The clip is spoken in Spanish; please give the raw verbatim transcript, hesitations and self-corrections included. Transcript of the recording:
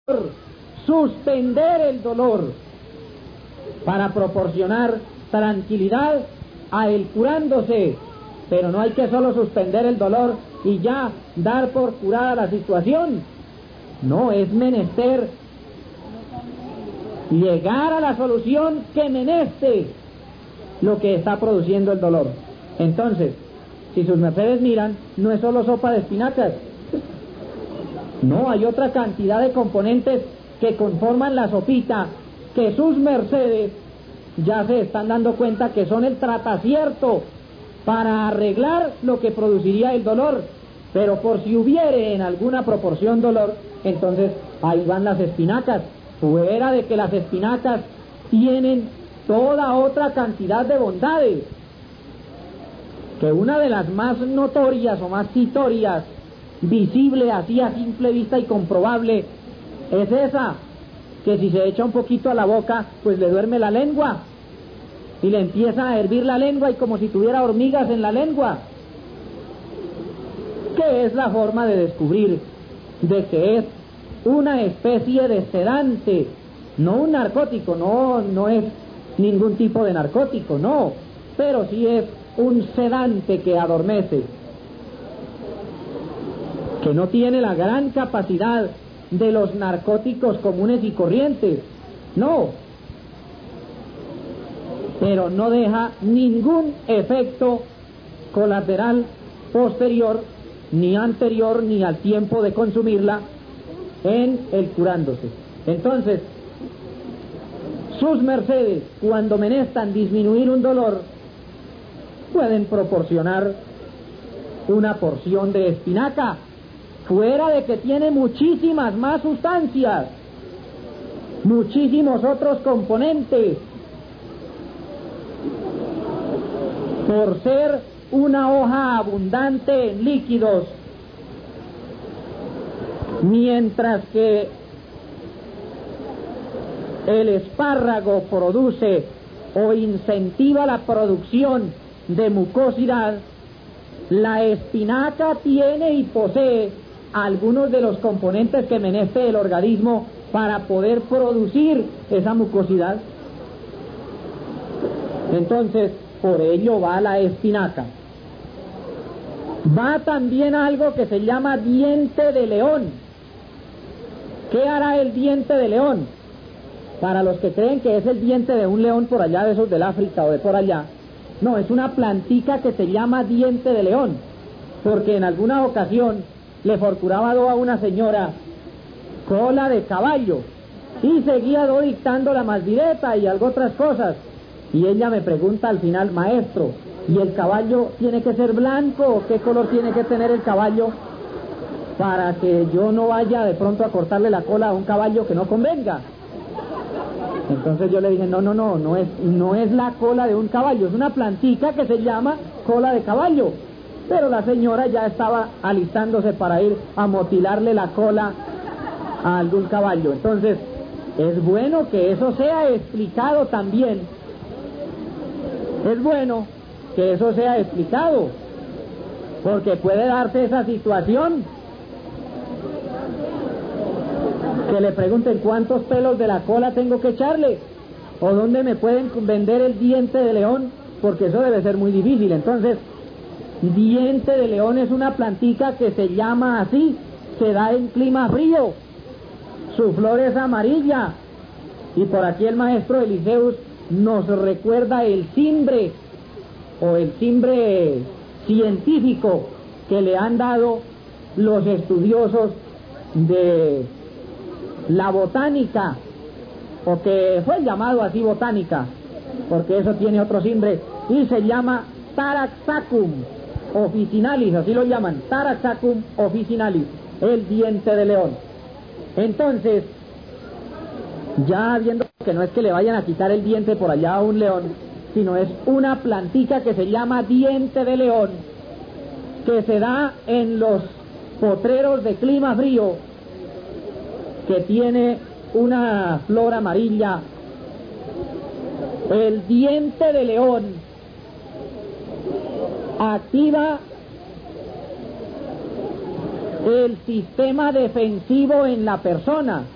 suspender el dolor para proporcionar tranquilidad a él curándose, pero no hay que solo suspender el dolor y ya dar por curada la situación. No, es menester llegar a la solución que meneste lo que está produciendo el dolor. Entonces, si sus mercedes miran, no es solo sopa de espinacas, no, hay otra cantidad de componentes que conforman la sopita, que sus mercedes ya se están dando cuenta que son el tratacierto para arreglar lo que produciría el dolor. Pero por si hubiere en alguna proporción dolor, entonces ahí van las espinacas, fuera de que las espinacas tienen toda otra cantidad de bondades, que una de las más notorias o más citorias, visible así a simple vista y comprobable, es esa, que si se echa un poquito a la boca, pues le duerme la lengua, y le empieza a hervir la lengua y como si tuviera hormigas en la lengua, que es la forma de descubrir de que es una especie de sedante, no un narcótico, no, no es ningún tipo de narcótico, no, pero sí es un sedante que adormece, que no tiene la gran capacidad de los narcóticos comunes y corrientes, no, pero no deja ningún efecto colateral posterior, ni anterior, ni al tiempo de consumirla en el curándose. Entonces, sus mercedes, cuando menestan disminuir un dolor, pueden proporcionar una porción de espinaca, fuera de que tiene muchísimas más sustancias, muchísimos otros componentes, por ser una hoja abundante en líquidos, mientras que el espárrago produce o incentiva la producción de mucosidad, la espinaca tiene y posee algunos de los componentes que meneste el organismo para poder producir esa mucosidad. Entonces, por ello va la espinaca. Va también algo que se llama diente de león. ¿Qué hará el diente de león? Para los que creen que es el diente de un león por allá, de esos del África o de por allá, no, es una plantica que se llama diente de león, porque en alguna ocasión le forcuraba do a una señora cola de caballo y seguía do dictando la masdireta y algo otras cosas, y ella me pregunta al final: maestro, ¿y el caballo tiene que ser blanco o qué color tiene que tener el caballo para que yo no vaya de pronto a cortarle la cola a un caballo que no convenga? Entonces yo le dije: no, no, no, no es, no es la cola de un caballo, es una plantica que se llama cola de caballo. Pero la señora ya estaba alistándose para ir a motilarle la cola a algún caballo. Entonces es bueno que eso sea explicado también. Es bueno que eso sea explicado, porque puede darse esa situación que le pregunten cuántos pelos de la cola tengo que echarle, o dónde me pueden vender el diente de león, porque eso debe ser muy difícil. Entonces, diente de león es una plantica que se llama así, se da en clima frío, su flor es amarilla, y por aquí el maestro Eliseus nos recuerda el cimbre, o el cimbre científico que le han dado los estudiosos de la botánica, o que fue llamado así botánica, porque eso tiene otro cimbre, y se llama Taraxacum officinalis, así lo llaman, Taraxacum officinalis, el diente de león. Entonces, ya viendo que no es que le vayan a quitar el diente por allá a un león, sino es una plantica que se llama diente de león, que se da en los potreros de clima frío, que tiene una flor amarilla. El diente de león activa el sistema defensivo en la persona,